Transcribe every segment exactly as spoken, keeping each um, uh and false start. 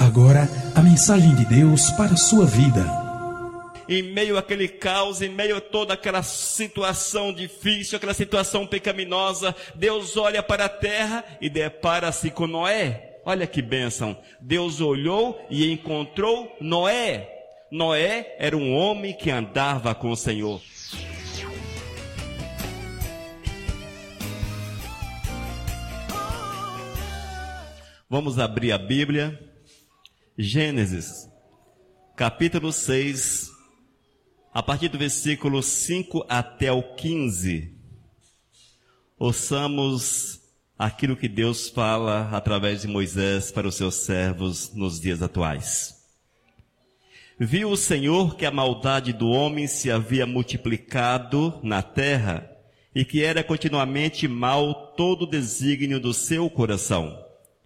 agora a mensagem de Deus para a sua vida. Em meio àquele caos, em meio a toda aquela situação difícil, aquela situação pecaminosa, Deus olha para a terra e depara-se com Noé. Olha que bênção. Deus olhou e encontrou Noé. Noé era um homem que andava com o Senhor. Vamos abrir a Bíblia. Gênesis, capítulo seis, a partir do versículo cinco até o quinze. Ouçamos aquilo que Deus fala através de Moisés para os seus servos nos dias atuais. Viu o Senhor que a maldade do homem se havia multiplicado na terra e que era continuamente mau todo o desígnio do seu coração.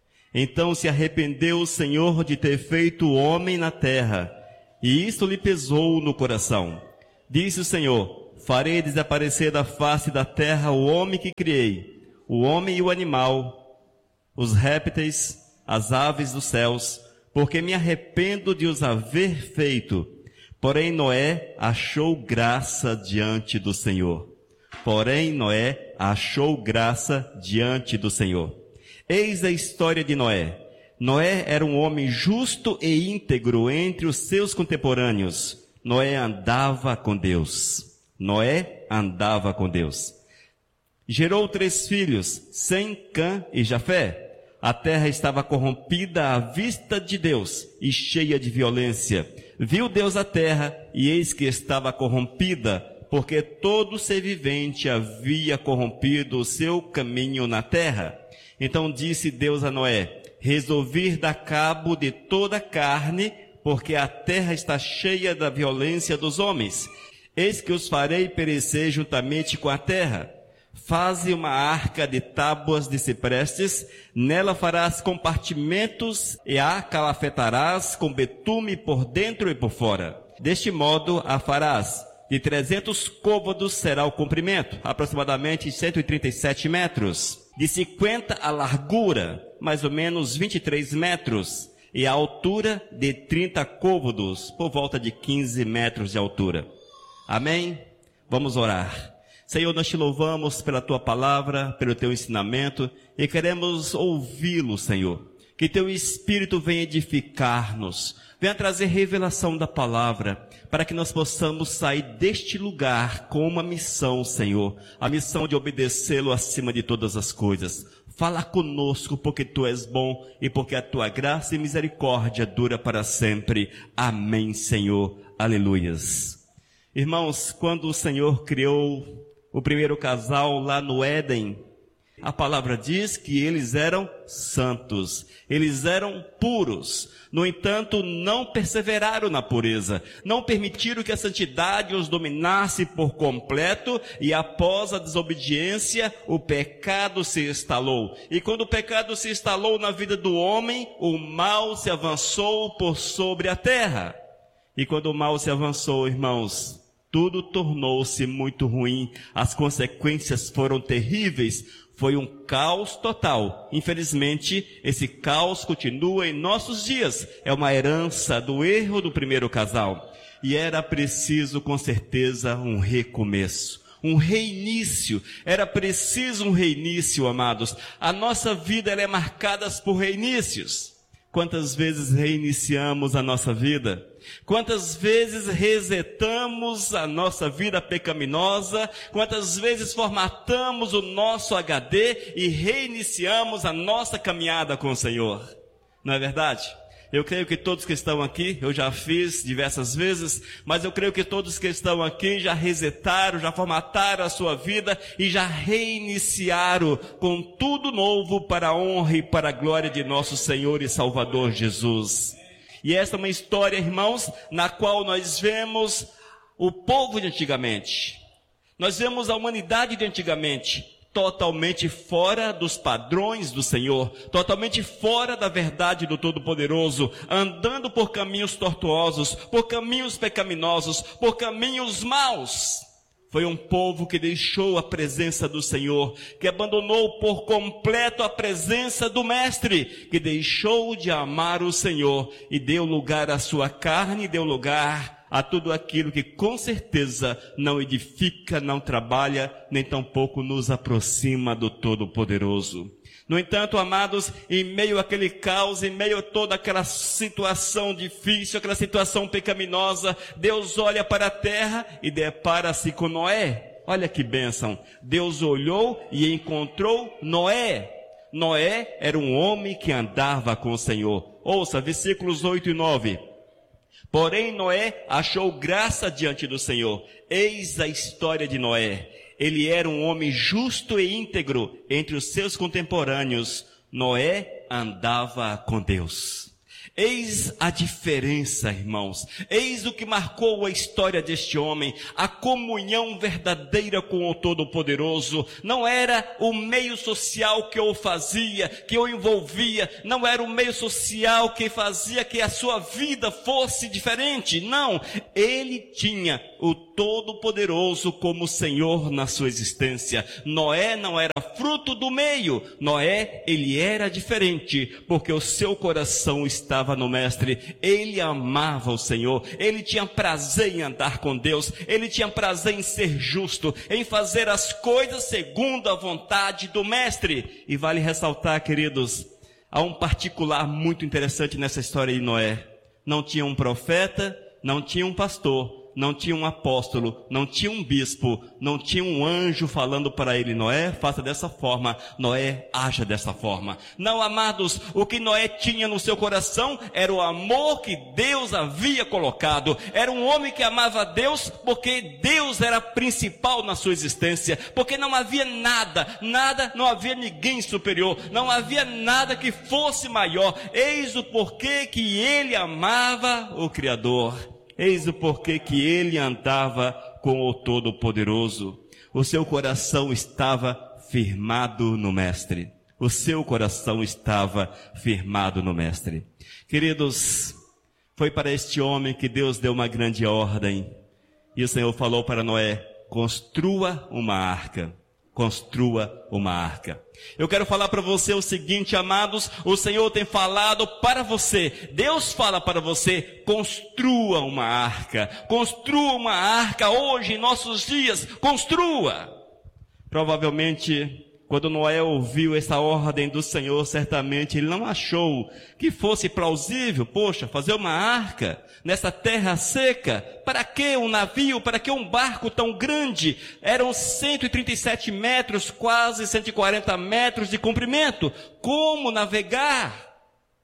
Então se arrependeu o Senhor de ter feito o homem na terra, e isso lhe pesou no coração. Disse o Senhor: farei desaparecer da face da terra o homem que criei, o homem e o animal, os répteis, as aves dos céus, porque me arrependo de os haver feito. Porém Noé achou graça diante do Senhor. Porém Noé achou graça diante do Senhor. Eis a história de Noé. Noé era um homem justo e íntegro entre os seus contemporâneos. Noé andava com Deus. Noé andava com Deus. Gerou três filhos, Sem, Cã e Jafé. A terra estava corrompida à vista de Deus e cheia de violência. Viu Deus a terra e eis que estava corrompida, porque todo ser vivente havia corrompido o seu caminho na terra. Então disse Deus a Noé: resolvi dar cabo de toda a carne, porque a terra está cheia da violência dos homens. Eis que os farei perecer juntamente com a terra. Faze uma arca de tábuas de ciprestes, nela farás compartimentos e a calafetarás com betume por dentro e por fora. Deste modo a farás. De trezentos côvados será o comprimento, aproximadamente cento e trinta e sete metros. De cinquenta a largura, mais ou menos vinte e três metros. E a altura de trinta côvados, por volta de quinze metros de altura. Amém? Vamos orar. Senhor, nós te louvamos pela tua palavra, pelo teu ensinamento, e queremos ouvi-lo, Senhor. Que teu Espírito venha edificar-nos, venha trazer revelação da palavra, para que nós possamos sair deste lugar com uma missão, Senhor, a missão de obedecê-lo acima de todas as coisas. Fala conosco, porque tu és bom e porque a tua graça e misericórdia dura para sempre. Amém, Senhor. Aleluias. Irmãos, quando o Senhor criou o primeiro casal lá no Éden, a palavra diz que eles eram santos, eles eram puros. No entanto, não perseveraram na pureza, não permitiram que a santidade os dominasse por completo, e após a desobediência, o pecado se instalou. E quando o pecado se instalou na vida do homem, o mal se avançou por sobre a terra. E quando o mal se avançou, irmãos, tudo tornou-se muito ruim, as consequências foram terríveis. Foi um caos total. Infelizmente, esse caos continua em nossos dias. É uma herança do erro do primeiro casal. E era preciso, com certeza, um recomeço. Um reinício. Era preciso um reinício, amados. A nossa vida ela é marcada por reinícios. Quantas vezes reiniciamos a nossa vida? Quantas vezes resetamos a nossa vida pecaminosa? Quantas vezes formatamos o nosso H D e reiniciamos a nossa caminhada com o Senhor? Não é verdade? Eu creio que todos que estão aqui, eu já fiz diversas vezes, mas eu creio que todos que estão aqui já resetaram, já formataram a sua vida e já reiniciaram com tudo novo para a honra e para a glória de nosso Senhor e Salvador Jesus. E esta é uma história, irmãos, na qual nós vemos o povo de antigamente. Nós vemos a humanidade de antigamente totalmente fora dos padrões do Senhor, totalmente fora da verdade do Todo-Poderoso, andando por caminhos tortuosos, por caminhos pecaminosos, por caminhos maus. Foi um povo que deixou a presença do Senhor, que abandonou por completo a presença do Mestre, que deixou de amar o Senhor e deu lugar à sua carne, deu lugar a tudo aquilo que com certeza não edifica, não trabalha, nem tampouco nos aproxima do Todo-Poderoso. No entanto, amados, em meio àquele caos, em meio a toda aquela situação difícil, aquela situação pecaminosa, Deus olha para a terra e depara-se com Noé. Olha que bênção! Deus olhou e encontrou Noé. Noé era um homem que andava com o Senhor. Ouça, versículos oito e nove. Porém, Noé achou graça diante do Senhor. Eis a história de Noé. Ele era um homem justo e íntegro entre os seus contemporâneos. Noé andava com Deus. Eis a diferença, irmãos. Eis o que marcou a história deste homem. A comunhão verdadeira com o Todo-Poderoso. Não era o meio social que o fazia, que o envolvia. Não era o meio social que fazia que a sua vida fosse diferente. Não. Ele tinha o Todo-Poderoso como Senhor na sua existência. Noé não era fruto do meio. Noé, ele era diferente, porque o seu coração estava no Mestre. Ele amava o Senhor, ele tinha prazer em andar com Deus, ele tinha prazer em ser justo, em fazer as coisas segundo a vontade do Mestre. E vale ressaltar, queridos, há um particular muito interessante nessa história de Noé. Não tinha um profeta, não tinha um pastor, não tinha um apóstolo, não tinha um bispo, não tinha um anjo falando para ele: Noé, faça dessa forma, Noé, haja dessa forma. Não, amados, o que Noé tinha no seu coração era o amor que Deus havia colocado. Era um homem que amava a Deus porque Deus era principal na sua existência, porque não havia nada, nada, não havia ninguém superior, não havia nada que fosse maior. Eis o porquê que ele amava o Criador. Eis o porquê que ele andava com o Todo-Poderoso. O seu coração estava firmado no Mestre. O seu coração estava firmado no Mestre. Queridos, foi para este homem que Deus deu uma grande ordem. E o Senhor falou para Noé: construa uma arca. Construa uma arca. Eu quero falar para você o seguinte, amados, o Senhor tem falado para você, Deus fala para você: construa uma arca, construa uma arca hoje, em nossos dias, construa. Provavelmente, quando Noé ouviu essa ordem do Senhor, certamente ele não achou que fosse plausível, poxa, fazer uma arca nessa terra seca. Para que um navio, para que um barco tão grande? Eram cento e trinta e sete metros, quase cento e quarenta metros de comprimento. Como navegar?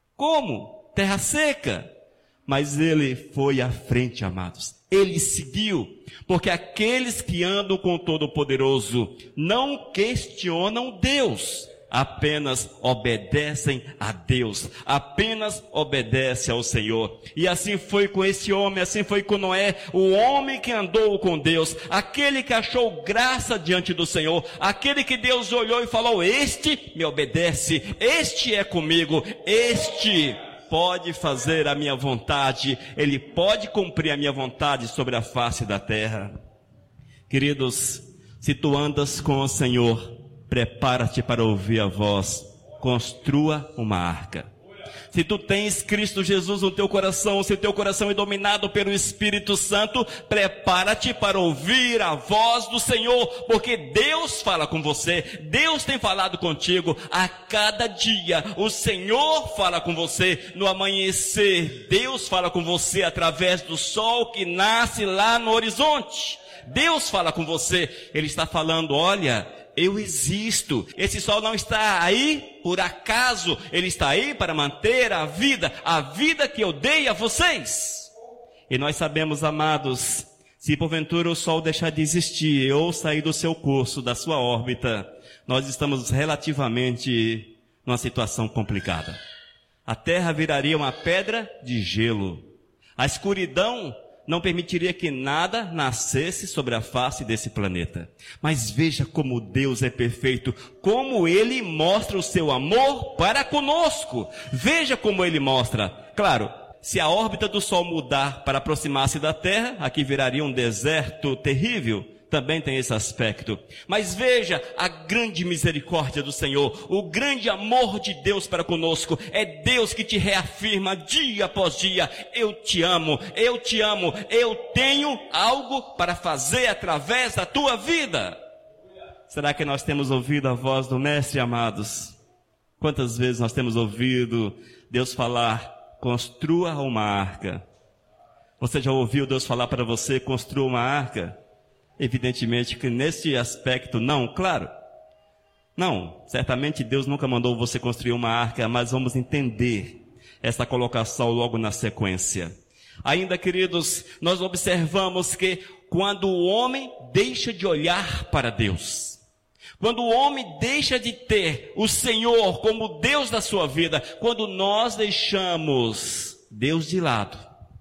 Como? Terra seca. Mas ele foi à frente, amados. Ele seguiu, porque aqueles que andam com o Todo-Poderoso não questionam Deus, apenas obedecem a Deus, apenas obedecem ao Senhor. E assim foi com esse homem, assim foi com Noé, o homem que andou com Deus, aquele que achou graça diante do Senhor, aquele que Deus olhou e falou: este me obedece, este é comigo, este pode fazer a minha vontade, ele pode cumprir a minha vontade sobre a face da terra. Queridos, se tu andas com o Senhor, prepara-te para ouvir a voz, construa uma arca. Se tu tens Cristo Jesus no teu coração, se o teu coração é dominado pelo Espírito Santo, prepara-te para ouvir a voz do Senhor, porque Deus fala com você, Deus tem falado contigo. A cada dia o Senhor fala com você. No amanhecer, Deus fala com você através do sol que nasce lá no horizonte. Deus fala com você, Ele está falando: olha, eu existo. Esse sol não está aí por acaso, ele está aí para manter a vida, a vida que eu dei a vocês. E nós sabemos, amados, se porventura o sol deixar de existir ou sair do seu curso, da sua órbita, nós estamos relativamente numa situação complicada. A terra viraria uma pedra de gelo. A escuridão não permitiria que nada nascesse sobre a face desse planeta. Mas veja como Deus é perfeito, como Ele mostra o seu amor para conosco. Veja como Ele mostra. Claro, se a órbita do Sol mudar para aproximar-se da Terra, aqui viraria um deserto terrível. também tem esse aspecto. Mas veja a grande misericórdia do Senhor, o grande amor de Deus para conosco. É Deus que te reafirma dia após dia: eu te amo, eu te amo, eu tenho algo para fazer através da tua vida. Será que nós temos ouvido a voz do Mestre, amados? Quantas vezes nós temos ouvido Deus falar: construa uma arca? Você já ouviu Deus falar para você: construa uma arca? Evidentemente que nesse aspecto não, claro. Não, certamente Deus nunca mandou você construir uma arca, mas vamos entender essa colocação logo na sequência. Ainda, queridos, nós observamos que quando o homem deixa de olhar para Deus, quando o homem deixa de ter o Senhor como Deus da sua vida, quando nós deixamos Deus de lado,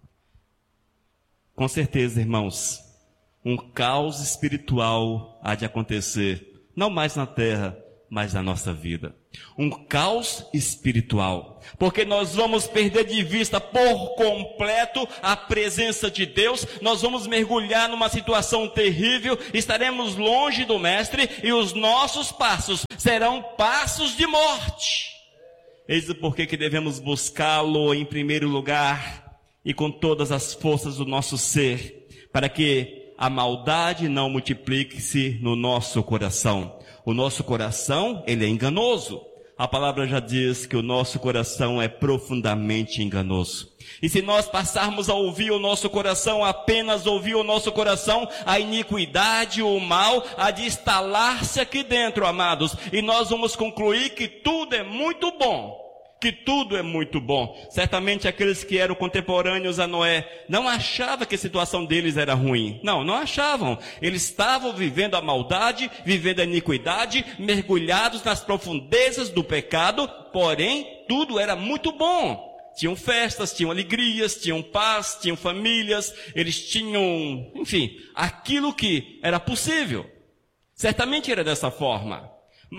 com certeza, irmãos, um caos espiritual há de acontecer, não mais na terra, mas na nossa vida. Um caos espiritual, porque nós vamos perder de vista por completo a presença de Deus, nós vamos mergulhar numa situação terrível, estaremos longe do Mestre e os nossos passos serão passos de morte. Eis o porquê que devemos buscá-lo em primeiro lugar e com todas as forças do nosso ser, para que a maldade não multiplique-se no nosso coração. O nosso coração, ele é enganoso. A palavra já diz que o nosso coração é profundamente enganoso. E se nós passarmos a ouvir o nosso coração, apenas ouvir o nosso coração, a iniquidade, o mal, há de instalar-se aqui dentro, amados. E nós vamos concluir que tudo é muito bom. Que tudo é muito bom. Certamente aqueles que eram contemporâneos a Noé não achavam que a situação deles era ruim. Não, não achavam. Eles estavam vivendo a maldade, vivendo a iniquidade, mergulhados nas profundezas do pecado, porém tudo era muito bom. Tinham festas, tinham alegrias, tinham paz, tinham famílias, eles tinham, enfim, aquilo que era possível. Certamente era dessa forma.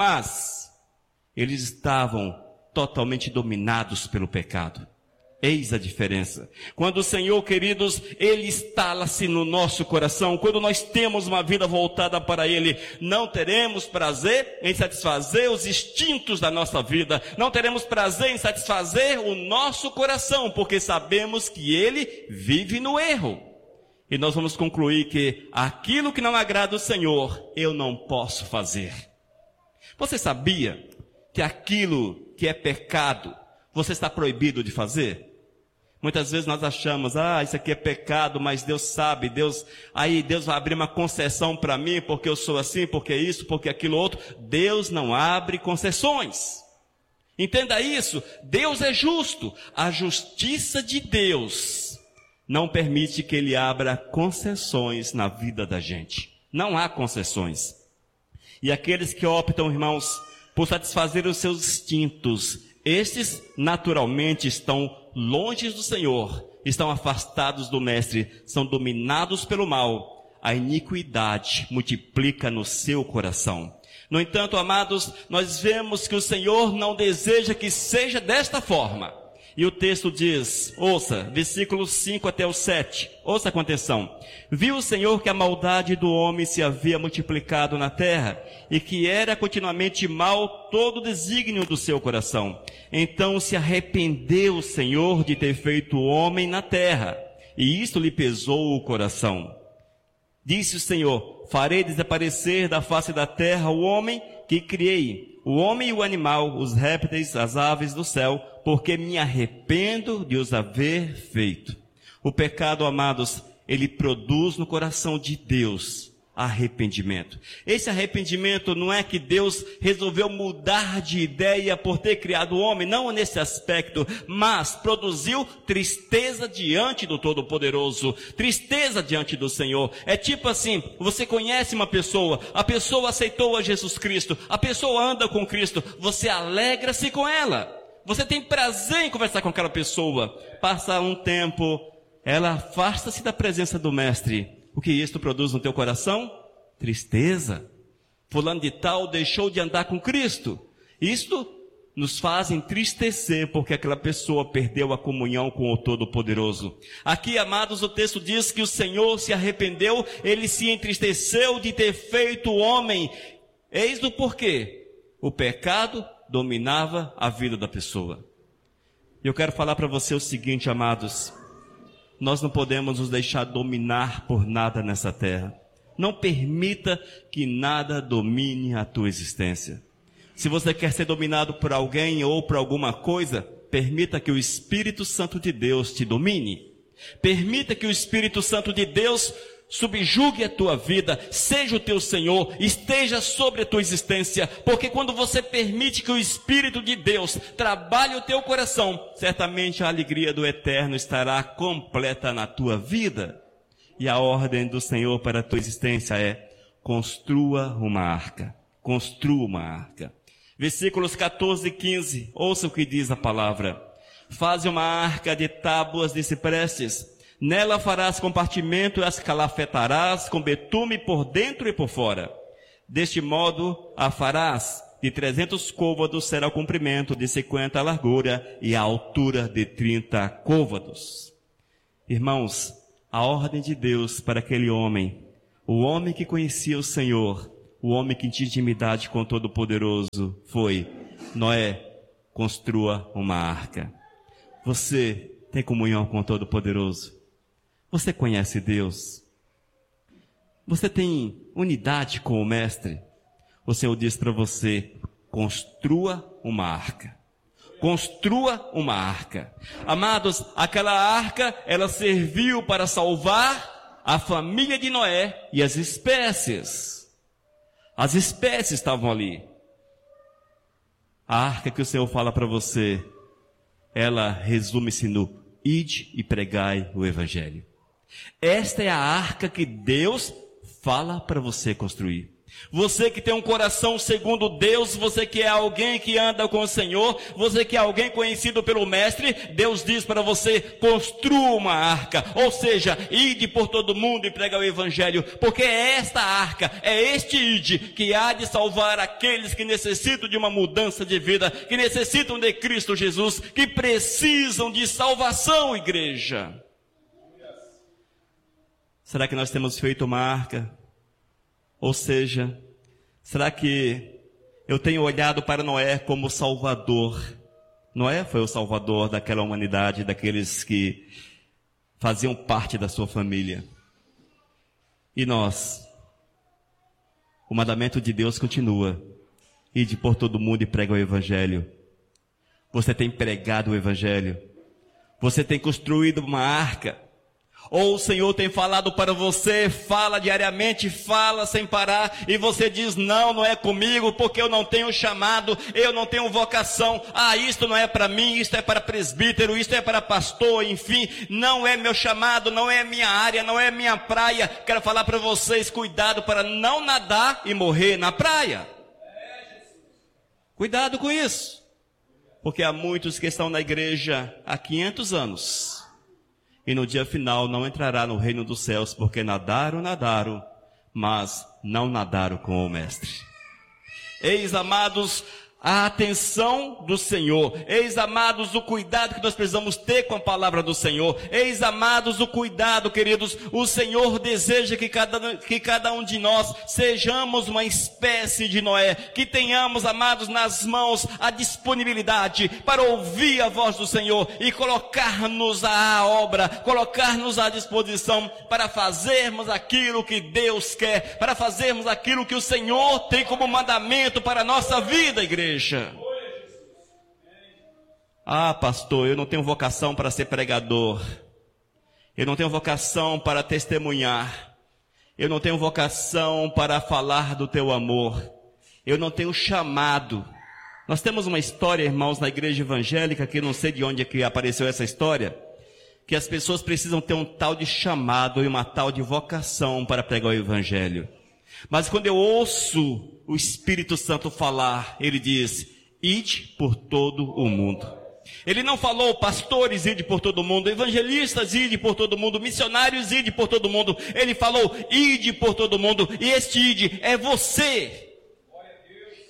Mas eles estavam totalmente dominados pelo pecado. Eis a diferença. Quando o Senhor, queridos, Ele instala-se no nosso coração, quando nós temos uma vida voltada para Ele, não teremos prazer em satisfazer os instintos da nossa vida, não teremos prazer em satisfazer o nosso coração, porque sabemos que Ele vive no erro. E nós vamos concluir que aquilo que não agrada o Senhor, eu não posso fazer. Você sabia que aquilo que é pecado, você está proibido de fazer? Muitas vezes nós achamos: ah, isso aqui é pecado, mas Deus sabe, Deus, aí Deus vai abrir uma concessão para mim, porque eu sou assim, porque isso, porque aquilo outro. Deus não abre concessões. Entenda isso, Deus é justo. A justiça de Deus não permite que Ele abra concessões na vida da gente. Não há concessões. E aqueles que optam, irmãos, por satisfazer os seus instintos, estes naturalmente estão longe do Senhor, estão afastados do Mestre, são dominados pelo mal. A iniquidade multiplica no seu coração. No entanto, amados, nós vemos que o Senhor não deseja que seja desta forma. E o texto diz, ouça, versículos cinco até o sete, ouça com atenção. Viu o Senhor que a maldade do homem se havia multiplicado na terra, e que era continuamente mal todo o desígnio do seu coração. Então se arrependeu o Senhor de ter feito o homem na terra, e isto lhe pesou o coração. Disse o Senhor: farei desaparecer da face da terra o homem que criei, o homem e o animal, os répteis, as aves do céu, porque me arrependo de os haver feito. O pecado, amados, ele produz no coração de Deus arrependimento. Esse arrependimento não é que Deus resolveu mudar de ideia por ter criado o homem, não nesse aspecto, mas produziu tristeza diante do Todo-Poderoso, tristeza diante do Senhor. É tipo assim, você conhece uma pessoa, a pessoa aceitou a Jesus Cristo, a pessoa anda com Cristo, você alegra-se com ela, você tem prazer em conversar com aquela pessoa. Passa um tempo, ela afasta-se da presença do Mestre. O que isto produz no teu coração? Tristeza. Fulano de tal deixou de andar com Cristo. Isto nos faz entristecer porque aquela pessoa perdeu a comunhão com o Todo-Poderoso. Aqui, amados, o texto diz que o Senhor se arrependeu, ele se entristeceu de ter feito o homem. Eis o porquê. O pecado dominava a vida da pessoa. E eu quero falar para você o seguinte, amados. Nós não podemos nos deixar dominar por nada nessa terra. Não permita que nada domine a tua existência. Se você quer ser dominado por alguém ou por alguma coisa, permita que o Espírito Santo de Deus te domine. Permita que o Espírito Santo de Deus subjugue a tua vida, seja o teu Senhor, esteja sobre a tua existência, porque quando você permite que o Espírito de Deus trabalhe o teu coração, certamente a alegria do Eterno estará completa na tua vida. E a ordem do Senhor para a tua existência é: construa uma arca, construa uma arca. Versículos catorze e quinze, ouça o que diz a palavra. Faze uma arca de tábuas de ciprestes, nela farás compartimento e as calafetarás com betume por dentro e por fora. Deste modo a farás, de trezentos côvados será o comprimento, de cinquenta a largura e a altura de trinta côvados. Irmãos, a ordem de Deus para aquele homem, o homem que conhecia o Senhor, o homem que tinha intimidade com o Todo-Poderoso, foi: Noé, construa uma arca. Você tem comunhão com o Todo-Poderoso? Você conhece Deus? Você tem unidade com o Mestre? O Senhor diz para você: construa uma arca. Construa uma arca. Amados, aquela arca, ela serviu para salvar a família de Noé e as espécies. As espécies estavam ali. A arca que o Senhor fala para você, ela resume-se no: ide e pregai o Evangelho. Esta é a arca que Deus fala para você construir. Você que tem um coração segundo Deus, você que é alguém que anda com o Senhor, você que é alguém conhecido pelo Mestre, Deus diz para você: construa uma arca, ou seja, ide por todo mundo e prega o Evangelho, porque é esta arca, é este ide que há de salvar aqueles que necessitam de uma mudança de vida, que necessitam de Cristo Jesus, que precisam de salvação, igreja. Será que nós temos feito uma arca? Ou seja, será que eu tenho olhado para Noé como salvador? Noé foi o salvador daquela humanidade, daqueles que faziam parte da sua família. E nós? O mandamento de Deus continua: ide por todo mundo e prega o Evangelho. Você tem pregado o Evangelho? Você tem construído uma arca? Ou o Senhor tem falado para você, fala diariamente, fala sem parar, e você diz: não, não é comigo, porque eu não tenho chamado, eu não tenho vocação, ah, isto não é para mim, isto é para presbítero, isto é para pastor, enfim, não é meu chamado, não é minha área, não é minha praia. Quero falar para vocês: cuidado para não nadar e morrer na praia. Cuidado com isso, porque há muitos que estão na igreja há quinhentos anos, e no dia final não entrará no reino dos céus, porque nadaram, nadaram, mas não nadaram com o Mestre. Eis, amados, a atenção do Senhor. Eis, amados, o cuidado que nós precisamos ter com a palavra do Senhor. Eis, amados, o cuidado, queridos. O Senhor deseja que cada, que cada um de nós sejamos uma espécie de Noé, que tenhamos, amados, nas mãos a disponibilidade para ouvir a voz do Senhor e colocar-nos à obra, colocar-nos à disposição para fazermos aquilo que Deus quer, para fazermos aquilo que o Senhor tem como mandamento para a nossa vida, igreja. Ah, pastor, eu não tenho vocação para ser pregador. Eu não tenho vocação para testemunhar. Eu não tenho vocação para falar do teu amor. Eu não tenho chamado. Nós temos uma história, irmãos, na igreja evangélica, que não sei de onde é que apareceu essa história, que as pessoas precisam ter um tal de chamado e uma tal de vocação para pregar o Evangelho. Mas quando eu ouço o Espírito Santo falar, ele diz: ide por todo o mundo. Ele não falou: pastores, ide por todo mundo, evangelistas, ide por todo mundo, missionários, ide por todo mundo. Ele falou: ide por todo mundo, e este ide é você.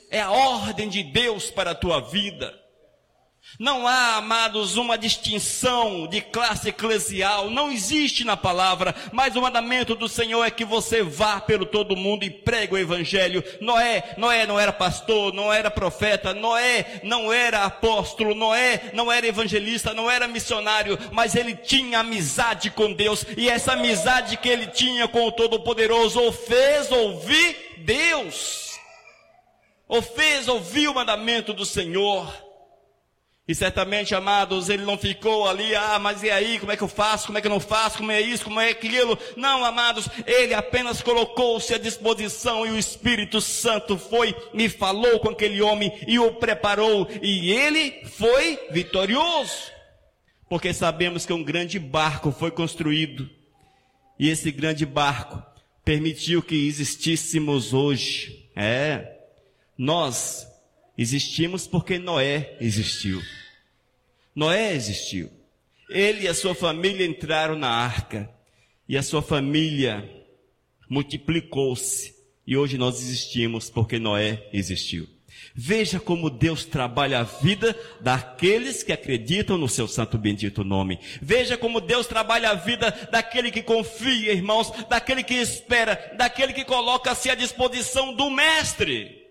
é a ordem de Deus para a tua vida. Não há, amados, uma distinção de classe eclesial, não existe na palavra, mas o mandamento do Senhor é que você vá pelo todo mundo e pregue o evangelho. Noé, Noé não era pastor, não era profeta, Noé não era apóstolo, Noé não era evangelista, não era missionário, mas ele tinha amizade com Deus, e essa amizade que ele tinha com o Todo-Poderoso o fez ouvir Deus, o fez ouvir o mandamento do Senhor. E certamente, amados, ele não ficou ali, ah, mas e aí, como é que eu faço, como é que eu não faço, como é isso, como é aquilo. Não, amados, ele apenas colocou-se à disposição e o Espírito Santo foi e falou com aquele homem e o preparou. E ele foi vitorioso. Porque sabemos que um grande barco foi construído. E esse grande barco permitiu que existíssemos hoje. É, nós existimos porque Noé existiu. Noé existiu. Ele e a sua família entraram na arca. E a sua família multiplicou-se. E hoje nós existimos porque Noé existiu. Veja como Deus trabalha a vida daqueles que acreditam no seu santo bendito nome. Veja como Deus trabalha a vida daquele que confia, irmãos, daquele que espera, daquele que coloca-se à disposição do Mestre.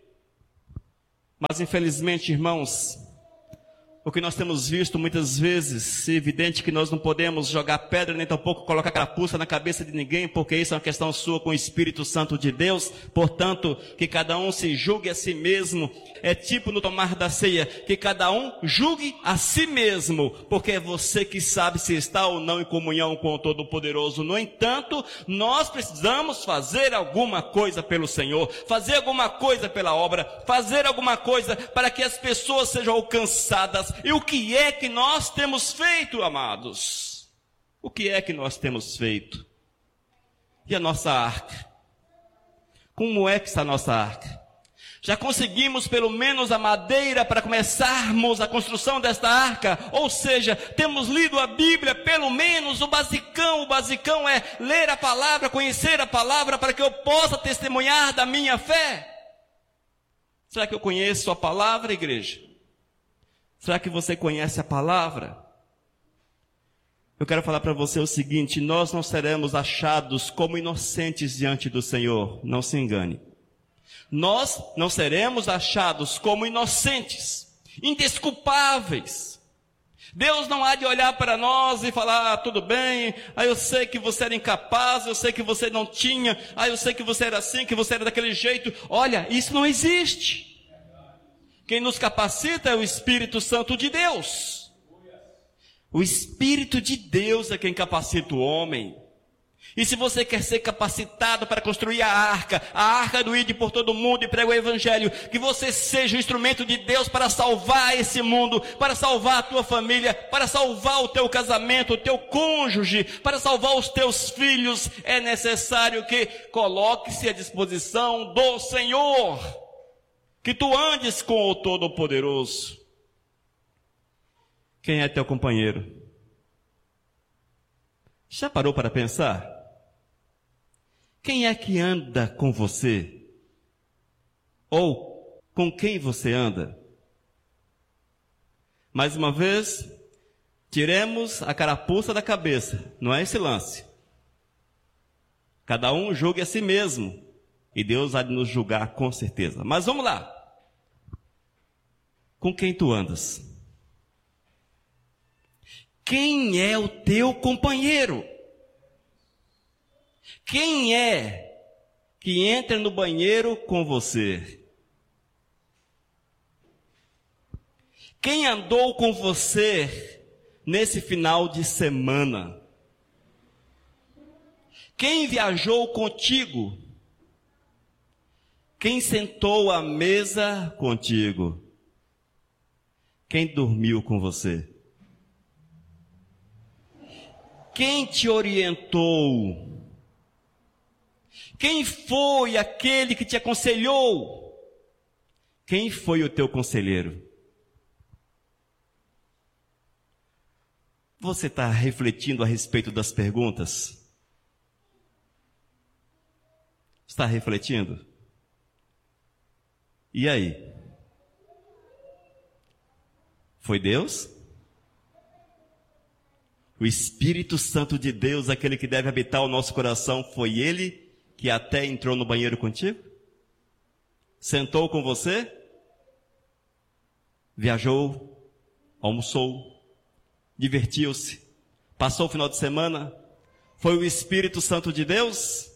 Mas infelizmente, irmãos, o que nós temos visto muitas vezes, é evidente que nós não podemos jogar pedra, nem tampouco colocar carapuça na cabeça de ninguém, porque isso é uma questão sua com o Espírito Santo de Deus. Portanto, que cada um se julgue a si mesmo. É tipo no tomar da ceia, que cada um julgue a si mesmo, porque é você que sabe se está ou não em comunhão com o Todo-Poderoso. No entanto, nós precisamos fazer alguma coisa pelo Senhor, fazer alguma coisa pela obra, fazer alguma coisa para que as pessoas sejam alcançadas. E o que é que nós temos feito, amados? O que é que nós temos feito? E a nossa arca? Como é que está a nossa arca? Já conseguimos pelo menos a madeira para começarmos a construção desta arca? Ou seja, temos lido a Bíblia, pelo menos o basicão. O basicão é ler a palavra, conhecer a palavra para que eu possa testemunhar da minha fé. Será que eu conheço a palavra, igreja? Será que você conhece a palavra? Eu quero falar para você o seguinte: nós não seremos achados como inocentes diante do Senhor. Não se engane. Nós não seremos achados como inocentes, indesculpáveis. Deus não há de olhar para nós e falar, ah, tudo bem, ah, eu sei que você era incapaz, eu sei que você não tinha, ah, eu sei que você era assim, que você era daquele jeito. Olha, isso não existe. Quem nos capacita é o Espírito Santo de Deus. O Espírito de Deus é quem capacita o homem. E se você quer ser capacitado para construir a arca, a arca do ide por todo mundo e prega o evangelho, que você seja o instrumento de Deus para salvar esse mundo, para salvar a tua família, para salvar o teu casamento, o teu cônjuge, para salvar os teus filhos, é necessário que coloque-se à disposição do Senhor. Que tu andes com o Todo-Poderoso. Quem é teu companheiro? Já parou para pensar? Quem é que anda com você? Ou com quem você anda? Mais uma vez, tiremos a carapuça da cabeça. Não é esse lance. Cada um julgue a si mesmo. E Deus há de nos julgar com certeza. Mas vamos lá. Com quem tu andas? Quem é o teu companheiro? Quem é que entra no banheiro com você? Quem andou com você nesse final de semana? Quem viajou contigo? Quem sentou à mesa contigo? Quem dormiu com você? Quem te orientou? Quem foi aquele que te aconselhou? Quem foi o teu conselheiro? Você está refletindo a respeito das perguntas? Está refletindo? E aí? Foi Deus? O Espírito Santo de Deus, aquele que deve habitar o nosso coração, foi Ele que até entrou no banheiro contigo? Sentou com você? Viajou? Almoçou? Divertiu-se? Passou o final de semana? Foi o Espírito Santo de Deus?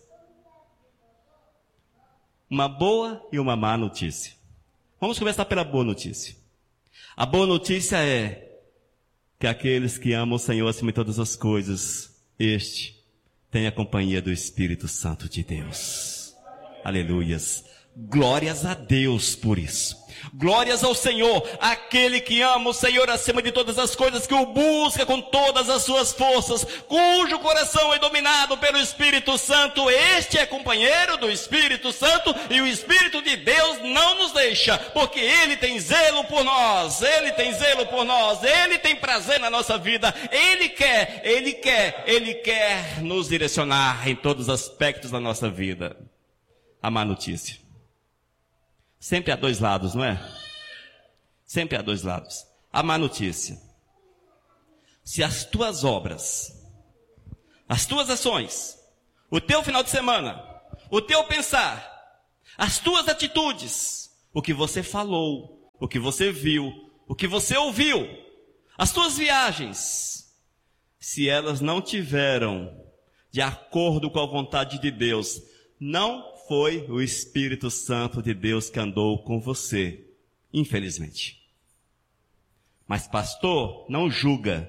Uma boa e uma má notícia. Vamos começar pela boa notícia. A boa notícia é que aqueles que amam o Senhor acima de todas as coisas, este tem a companhia do Espírito Santo de Deus. Aleluias. Glórias a Deus por isso. Glórias ao Senhor, aquele que ama o Senhor acima de todas as coisas, que o busca com todas as suas forças, cujo coração é dominado pelo Espírito Santo. Este é companheiro do Espírito Santo e o Espírito de Deus não nos deixa, porque Ele tem zelo por nós, Ele tem zelo por nós, Ele tem prazer na nossa vida, Ele quer, Ele quer, Ele quer nos direcionar em todos os aspectos da nossa vida. A má notícia. Sempre há dois lados, não é? Sempre há dois lados. A má notícia. Se as tuas obras, as tuas ações, o teu final de semana, o teu pensar, as tuas atitudes, o que você falou, o que você viu, o que você ouviu, as tuas viagens, se elas não tiveram de acordo com a vontade de Deus, não foi o Espírito Santo de Deus que andou com você, infelizmente. Mas pastor, não julga.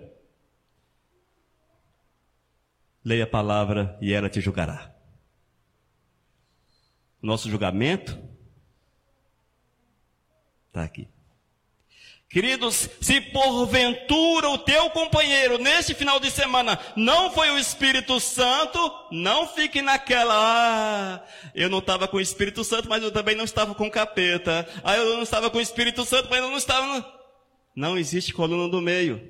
Leia a palavra e ela te julgará. Nosso julgamento está aqui. Queridos, se porventura o teu companheiro neste final de semana não foi o Espírito Santo, não fique naquela, ah, eu não estava com o Espírito Santo, mas eu também não estava com o capeta. Ah, eu não estava com o Espírito Santo, mas eu não estava... No... Não existe coluna do meio.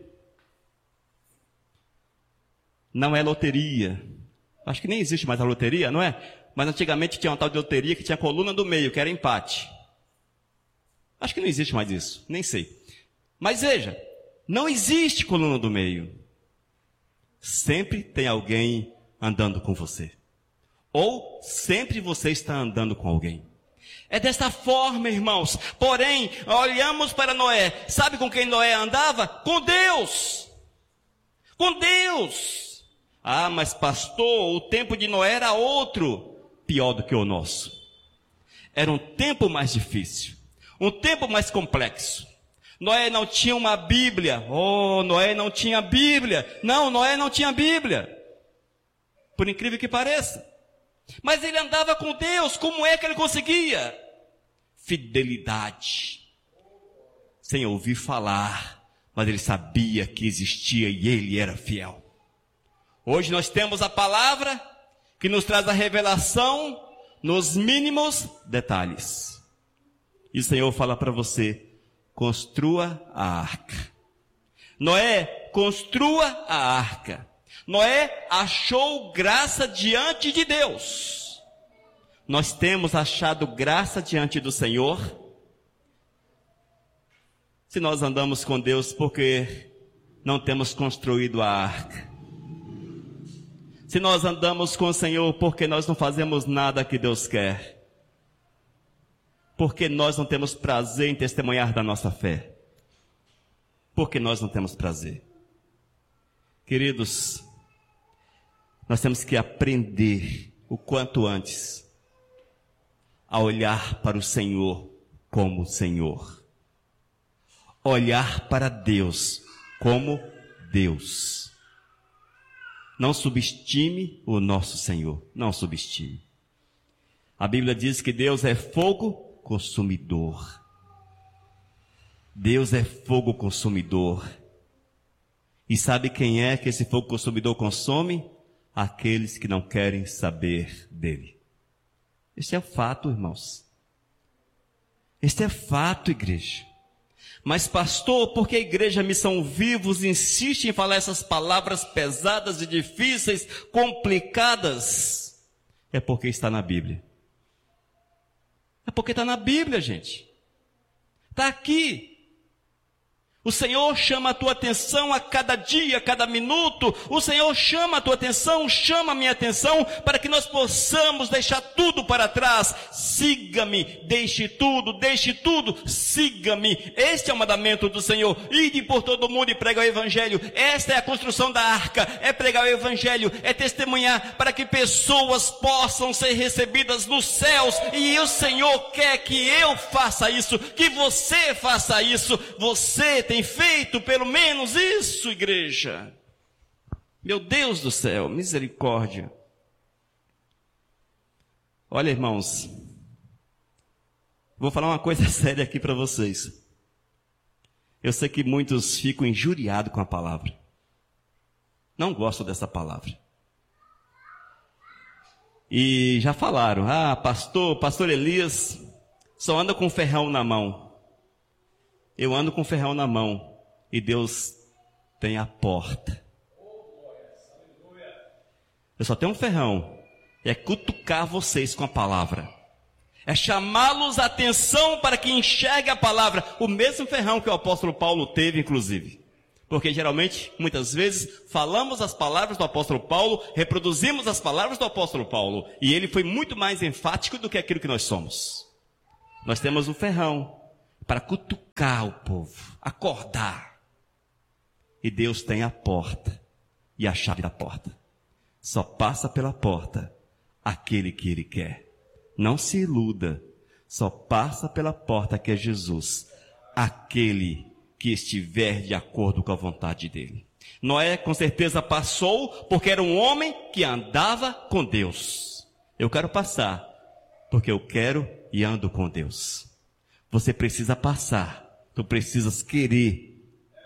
Não é loteria. Acho que nem existe mais a loteria, não é? Mas antigamente tinha uma tal de loteria que tinha coluna do meio, que era empate. Acho que não existe mais isso, nem sei. Mas veja, não existe coluna do meio. Sempre tem alguém andando com você. Ou sempre você está andando com alguém. É desta forma, irmãos. Porém, olhamos para Noé. Sabe com quem Noé andava? Com Deus. Com Deus. Ah, mas pastor, o tempo de Noé era outro. Pior do que o nosso. Era um tempo mais difícil. Um tempo mais complexo. Noé não tinha uma Bíblia. Oh, Noé não tinha Bíblia. Não, Noé não tinha Bíblia. Por incrível que pareça. Mas ele andava com Deus. Como é que ele conseguia? Fidelidade. Sem ouvir falar. Mas ele sabia que existia e ele era fiel. Hoje nós temos a palavra que nos traz a revelação nos mínimos detalhes. E o Senhor fala para você, construa a arca. Noé, construa a arca. Noé achou graça diante de Deus. Nós temos achado graça diante do Senhor. Se nós andamos com Deus porque não temos construído a arca. Se nós andamos com o Senhor porque nós não fazemos nada que Deus quer. Porque nós não temos prazer em testemunhar da nossa fé. Porque nós não temos prazer. Queridos, nós temos que aprender o quanto antes a olhar para o Senhor como Senhor. Olhar para Deus como Deus. Não subestime o nosso Senhor. Não subestime. A Bíblia diz que Deus é fogo consumidor. Deus é fogo consumidor. E sabe quem é que esse fogo consumidor consome? Aqueles que não querem saber dele. Este é o fato, irmãos. Este é fato, igreja. Mas pastor, por que a igreja Missão Vivos insiste em falar essas palavras pesadas e difíceis, complicadas? É porque está na Bíblia. É porque está na Bíblia, gente. Está aqui. O Senhor chama a tua atenção a cada dia, a cada minuto. O Senhor chama a tua atenção, chama a minha atenção, para que nós possamos deixar tudo para trás. Siga-me, deixe tudo, deixe tudo, siga-me. Este é o mandamento do Senhor. Ide por todo mundo e prega o Evangelho. Esta é a construção da arca, é pregar o Evangelho, é testemunhar para que pessoas possam ser recebidas nos céus. E o Senhor quer que eu faça isso, que você faça isso. Você tem Tem feito pelo menos isso, igreja? Meu Deus do céu, misericórdia. Olha, irmãos, vou falar uma coisa séria aqui para vocês. Eu sei que muitos ficam injuriados com a palavra. Não gostam dessa palavra. E já falaram, ah, pastor, pastor Elias só anda com ferrão na mão. Eu ando com ferrão na mão e Deus tem a porta. Eu só tenho um ferrão. É cutucar vocês com a palavra. É chamá-los a atenção para que enxergue a palavra. O mesmo ferrão que o apóstolo Paulo teve, inclusive. Porque geralmente, muitas vezes, falamos as palavras do apóstolo Paulo, reproduzimos as palavras do apóstolo Paulo. E ele foi muito mais enfático do que aquilo que nós somos. Nós temos um ferrão para cutucar o povo, acordar. E Deus tem a porta e a chave da porta. Só passa pela porta aquele que Ele quer. Não se iluda, só passa pela porta que é Jesus, aquele que estiver de acordo com a vontade dEle. Noé com certeza passou porque era um homem que andava com Deus. Eu quero passar porque eu quero e ando com Deus. Você precisa passar, tu precisas querer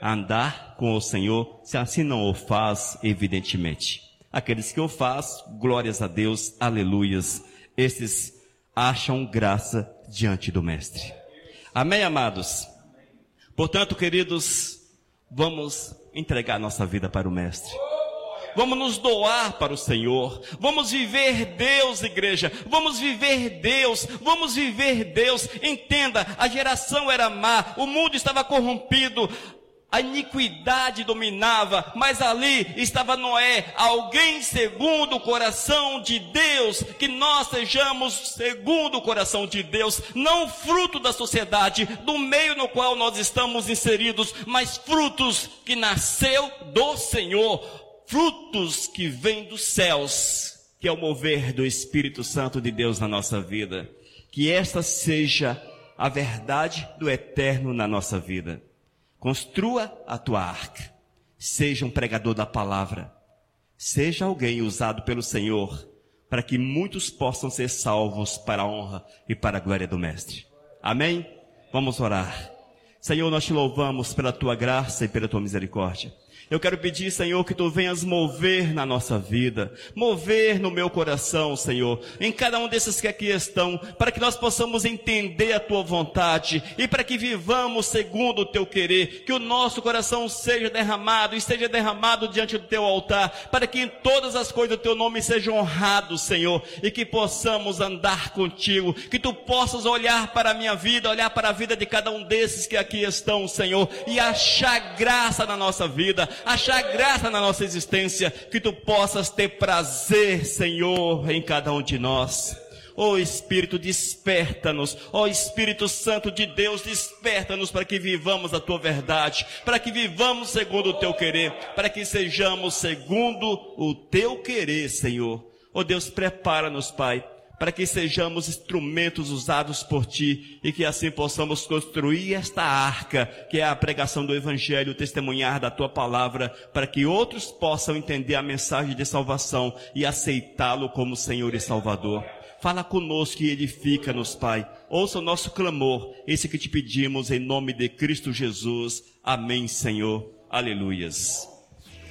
andar com o Senhor, se assim não o faz, evidentemente. Aqueles que o faz, glórias a Deus, aleluias, esses acham graça diante do Mestre. Amém, amados? Portanto, queridos, vamos entregar nossa vida para o Mestre. Vamos nos doar para o Senhor. Vamos viver Deus, igreja. Vamos viver Deus. Vamos viver Deus. Entenda, a geração era má. O mundo estava corrompido. A iniquidade dominava. Mas ali estava Noé. Alguém segundo o coração de Deus. Que nós sejamos segundo o coração de Deus. Não fruto da sociedade, do meio no qual nós estamos inseridos. Mas frutos que nasceu do Senhor. Frutos que vêm dos céus, que é o mover do Espírito Santo de Deus na nossa vida. Que esta seja a verdade do eterno na nossa vida. Construa a tua arca. Seja um pregador da palavra. Seja alguém usado pelo Senhor, para que muitos possam ser salvos para a honra e para a glória do Mestre. Amém? Vamos orar. Senhor, nós te louvamos pela tua graça e pela tua misericórdia. Eu quero pedir, Senhor, que Tu venhas mover na nossa vida, mover no meu coração, Senhor, em cada um desses que aqui estão, para que nós possamos entender a Tua vontade e para que vivamos segundo o Teu querer, que o nosso coração seja derramado e seja derramado diante do Teu altar, para que em todas as coisas o Teu nome seja honrado, Senhor, e que possamos andar contigo, que Tu possas olhar para a minha vida, olhar para a vida de cada um desses que aqui estão, Senhor, e achar graça na nossa vida, achar graça na nossa existência, que Tu possas ter prazer, Senhor, em cada um de nós. Ó Espírito, desperta-nos. Ó Espírito Santo de Deus, desperta-nos para que vivamos a Tua verdade, para que vivamos segundo o Teu querer, para que sejamos segundo o Teu querer, Senhor. Ó Deus, prepara-nos, Pai, para que sejamos instrumentos usados por Ti e que assim possamos construir esta arca, que é a pregação do Evangelho, o testemunhar da Tua palavra, para que outros possam entender a mensagem de salvação e aceitá-lo como Senhor e Salvador. Fala conosco e edifica-nos, Pai. Ouça o nosso clamor, esse que Te pedimos em nome de Cristo Jesus. Amém, Senhor. Aleluias.